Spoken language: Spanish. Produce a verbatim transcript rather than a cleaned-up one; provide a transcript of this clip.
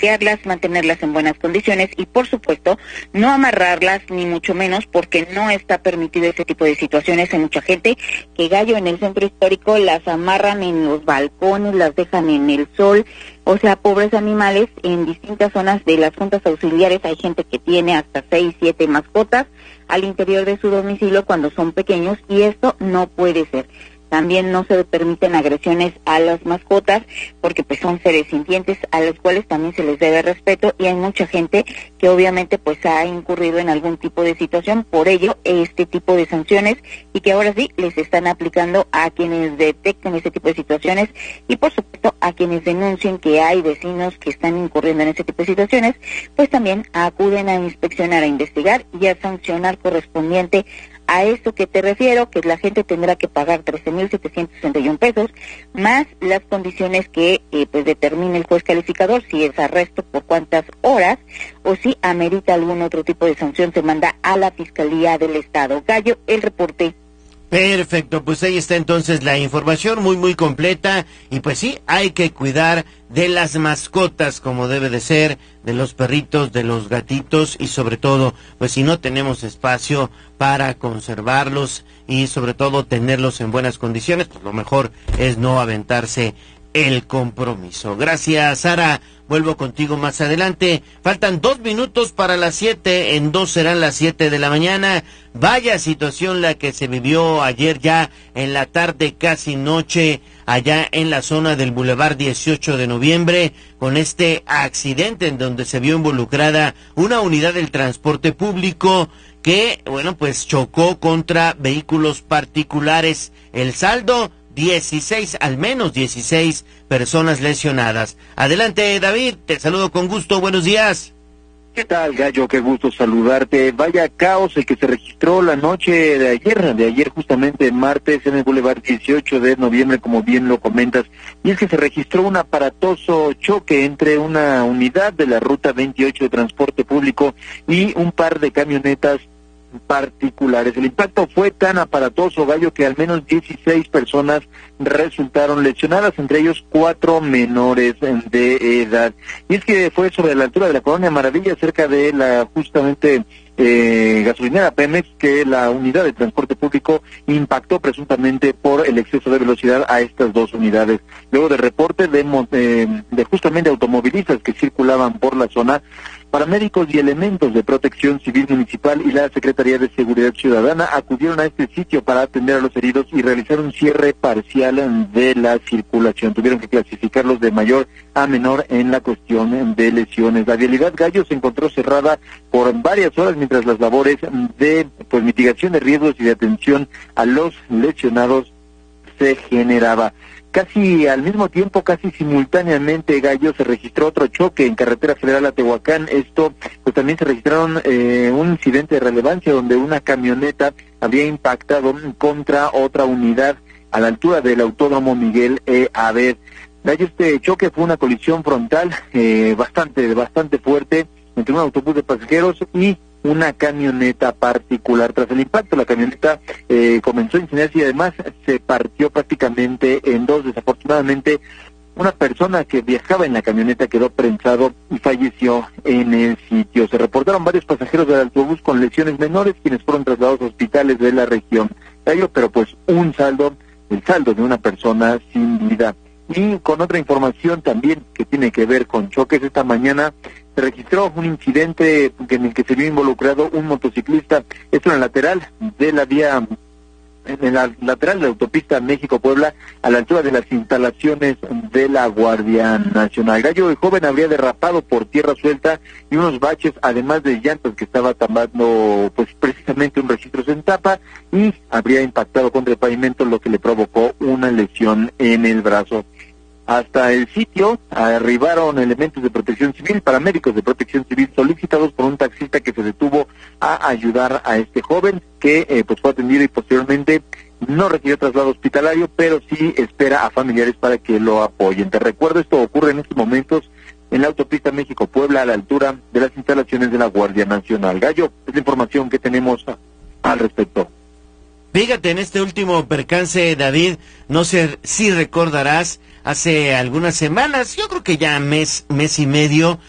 acariciarlas, mantenerlas en buenas condiciones y, por supuesto, no amarrarlas, ni mucho menos, porque no está permitido ese tipo de situaciones. Hay mucha gente que, Gallo, en el centro histórico las amarran en los balcones, las dejan en el sol. O sea, pobres animales. En distintas zonas de las juntas auxiliares hay gente que tiene hasta seis, siete mascotas al interior de su domicilio cuando son pequeños, y esto no puede ser. También no se permiten agresiones a las mascotas, porque pues son seres sintientes a los cuales también se les debe respeto, y hay mucha gente que obviamente pues ha incurrido en algún tipo de situación, por ello este tipo de sanciones, y que ahora sí les están aplicando a quienes detecten ese tipo de situaciones, y por supuesto a quienes denuncien que hay vecinos que están incurriendo en ese tipo de situaciones, pues también acuden a inspeccionar, a investigar y a sancionar correspondiente a esto que te refiero, que la gente tendrá que pagar trece mil setecientos sesenta y uno pesos, más las condiciones que eh, pues determine el juez calificador, si es arresto por cuántas horas, o si amerita algún otro tipo de sanción, se manda a la Fiscalía del Estado. Gallo, el reporte. Perfecto, pues ahí está entonces la información muy muy completa, y pues sí, hay que cuidar de las mascotas como debe de ser, de los perritos, de los gatitos, y sobre todo, pues si no tenemos espacio para conservarlos y sobre todo tenerlos en buenas condiciones, pues lo mejor es no aventarse el compromiso. Gracias, Sara. Vuelvo contigo más adelante. Faltan dos minutos para las siete, en dos serán las siete de la mañana. Vaya situación la que se vivió ayer ya en la tarde, casi noche, allá en la zona del Boulevard dieciocho de noviembre, con este accidente en donde se vio involucrada una unidad del transporte público que, bueno, pues chocó contra vehículos particulares. El saldo, dieciséis, al menos dieciséis personas lesionadas. Adelante, David, te saludo con gusto, buenos días. ¿Qué tal, Gallo? Qué gusto saludarte. Vaya caos el que se registró la noche de ayer, de ayer justamente martes, en el Boulevard dieciocho de noviembre, como bien lo comentas. Y es que se registró un aparatoso choque entre una unidad de la Ruta veintiocho de transporte público y un par de camionetas particulares. El impacto fue tan aparatoso, Gallo, que al menos dieciséis personas resultaron lesionadas, entre ellos cuatro menores de edad. Y es que fue sobre la altura de la Colonia Maravilla, cerca de la justamente eh, gasolinera Pemex, que la unidad de transporte público impactó presuntamente por el exceso de velocidad a estas dos unidades. Luego de reporte de, eh, de justamente automovilistas que circulaban por la zona, paramédicos y elementos de Protección Civil Municipal y la Secretaría de Seguridad Ciudadana acudieron a este sitio para atender a los heridos y realizar un cierre parcial de la circulación. Tuvieron que clasificarlos de mayor a menor en la cuestión de lesiones. La vialidad, Gallo, se encontró cerrada por varias horas mientras las labores de pues mitigación de riesgos y de atención a los lesionados se generaba. Casi al mismo tiempo, casi simultáneamente, Gallo, se registró otro choque en carretera federal a Tehuacán. Esto, pues también se registraron eh, un incidente de relevancia donde una camioneta había impactado contra otra unidad a la altura del Autódromo Miguel E. Abed. Gallo, este choque fue una colisión frontal eh, bastante, bastante fuerte entre un autobús de pasajeros y una camioneta particular. Tras el impacto, la camioneta eh, comenzó a incendiarse y además se partió prácticamente en dos. Desafortunadamente, una persona que viajaba en la camioneta quedó prensado y falleció en el sitio. Se reportaron varios pasajeros del autobús con lesiones menores, quienes fueron trasladados a hospitales de la región. Pero pues un saldo, el saldo de una persona sin vida. Y con otra información también que tiene que ver con choques, esta mañana se registró un incidente en el que se vio involucrado un motociclista, esto en el lateral de la vía, en la lateral de la autopista México-Puebla, a la altura de las instalaciones de la Guardia Nacional. Gallo, el joven habría derrapado por tierra suelta y unos baches, además de llantas que estaba tapando pues precisamente un registro en tapa, y habría impactado contra el pavimento, lo que le provocó una lesión en el brazo. Hasta el sitio arribaron elementos de Protección Civil, paramédicos de Protección Civil solicitados por un taxista que se detuvo a ayudar a este joven, que eh, pues fue atendido y posteriormente no recibió traslado hospitalario, pero sí espera a familiares para que lo apoyen. Te recuerdo, esto ocurre en estos momentos en la autopista México-Puebla, a la altura de las instalaciones de la Guardia Nacional. Gallo, es la información que tenemos al respecto. Fíjate, en este último percance, David, no sé si recordarás, hace algunas semanas, yo creo que ya mes, mes y medio,